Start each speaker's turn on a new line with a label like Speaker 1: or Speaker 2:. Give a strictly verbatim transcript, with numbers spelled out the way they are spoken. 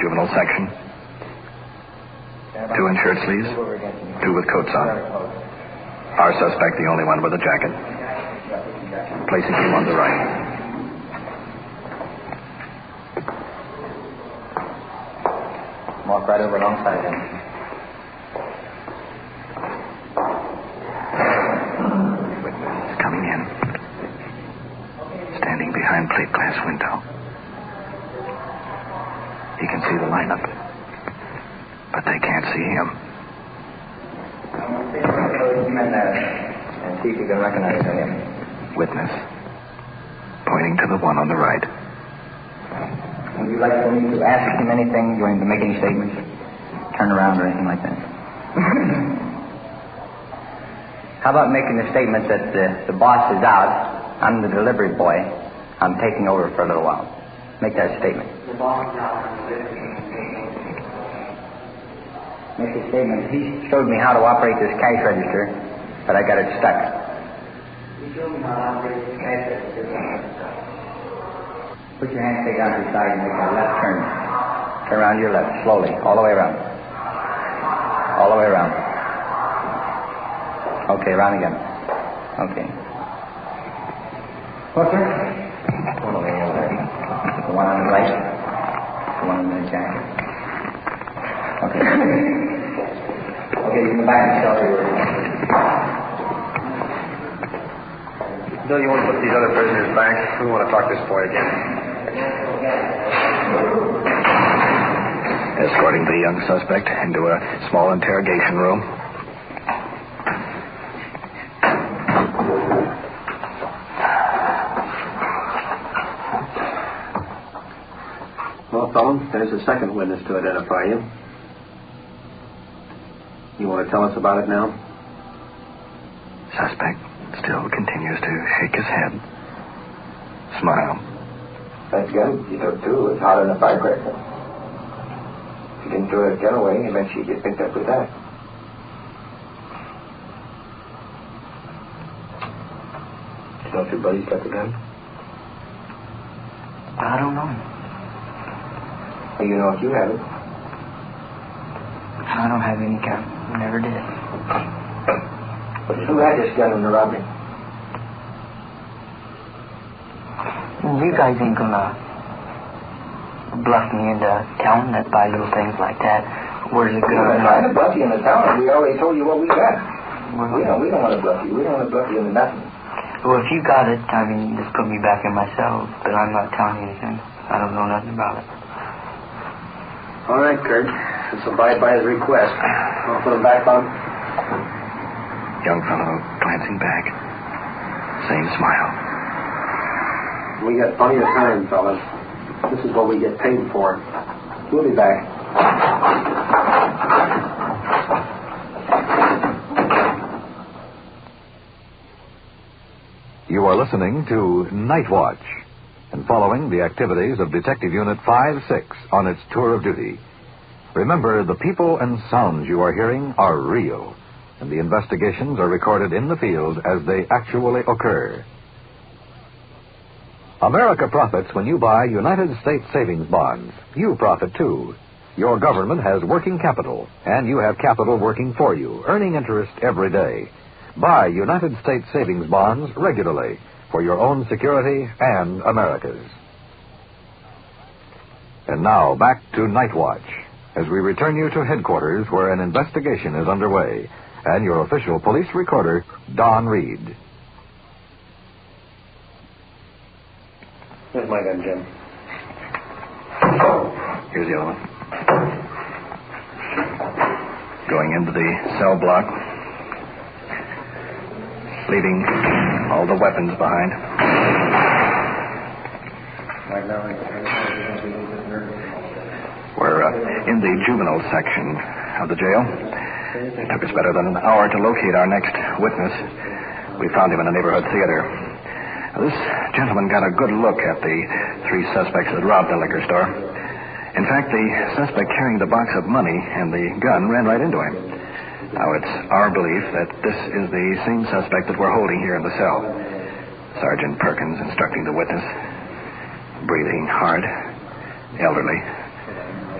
Speaker 1: Juvenile section. Two in shirt sleeves, two with coats on. Our suspect, the only one with a jacket. Placing him on the right.
Speaker 2: Walk right over alongside him.
Speaker 1: Witness coming in. Standing behind plate glass window. He can see the lineup, but they can't see him.
Speaker 2: And see if you can recognize him.
Speaker 1: Witness pointing to the one on the right.
Speaker 2: Would you like for me to ask him anything? Do you want him to make any statements? Turn around or anything like that? How about making the statement that uh, the boss is out, I'm the delivery boy, I'm taking over for a little while. Make that statement. The boss is out. Make the statement. He showed me how to operate this cash register, but I got it stuck. He showed me how to operate this cash register, but I got it stuck. Put your hand straight down to your side and make a left turn. Turn around to your left, slowly, all the way around. All the way around. Okay, around again. Okay. Closer. All the way over there. The one on the right. The one on the jacket. Okay. Okay, you can back yourself here.
Speaker 3: Bill, you want to put these other prisoners back? We want to talk this boy again.
Speaker 1: Escorting the young suspect into a small interrogation room.
Speaker 3: Well, fellow, there's a second witness to identify you. You want to tell us about it now?
Speaker 1: Suspect still continues to shake his head. Smile.
Speaker 4: That gun you took, too, was hotter than a firecracker. If you didn't throw that gun away, you meant she'd get picked up with that. You know if your buddy's got the gun?
Speaker 2: I don't know.
Speaker 4: Well, you know if you have it.
Speaker 2: I don't have any gun. Never did.
Speaker 4: But who had this gun in the robbery?
Speaker 2: You guys ain't gonna bluff me into telling that by little things like that. Where's the gun?
Speaker 4: We're not trying to bluff you into town. We already told you what we got.
Speaker 2: Well,
Speaker 4: we don't. We don't want to bluff you. We don't want to bluff you into nothing.
Speaker 2: Well, if you got it, I mean, just put me back in my cell. But I'm not telling you anything. I don't know nothing about it.
Speaker 3: All right, Kurt. Let's abide by his request. I'll put him back on.
Speaker 1: Young fellow glancing back. Same smile.
Speaker 3: We got plenty of time, fellas. This is what we get paid for. We'll be back.
Speaker 5: You are listening to Night Watch and following the activities of Detective Unit five six on its tour of duty. Remember, the people and sounds you are hearing are real, and the investigations are recorded in the field as they actually occur. America profits when you buy United States savings bonds. You profit, too. Your government has working capital, and you have capital working for you, earning interest every day. Buy United States savings bonds regularly for your own security and America's. And now, back to Night Watch, as we return you to headquarters where an investigation is underway, and your official police recorder, Don Reed.
Speaker 3: Here's my gun, Jim.
Speaker 1: Here's the other one. Going into the cell block. Leaving all the weapons behind.
Speaker 3: Right now,
Speaker 1: We're uh, in the juvenile section of the jail. It took us better than an hour to locate our next witness. We found him in a neighborhood theater. Now, this gentleman got a good look at the three suspects that robbed the liquor store. In fact, the suspect carrying the box of money and the gun ran right into him. Now, it's our belief that this is the same suspect that we're holding here in the cell. Sergeant Perkins instructing the witness. Breathing hard. Elderly.